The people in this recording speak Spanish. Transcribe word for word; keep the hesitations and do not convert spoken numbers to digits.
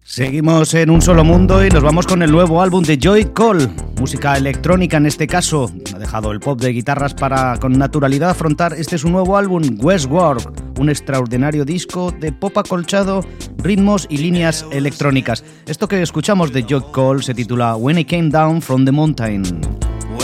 Seguimos en un solo mundo y nos vamos con el nuevo álbum de Joy Cole, música electrónica en este caso. Ha dejado el pop de guitarras para con naturalidad afrontar este su nuevo álbum, Westworld, un extraordinario disco de pop acolchado, ritmos y líneas electrónicas. Esto que escuchamos de Joy Cole se titula When I Came Down from the Mountain.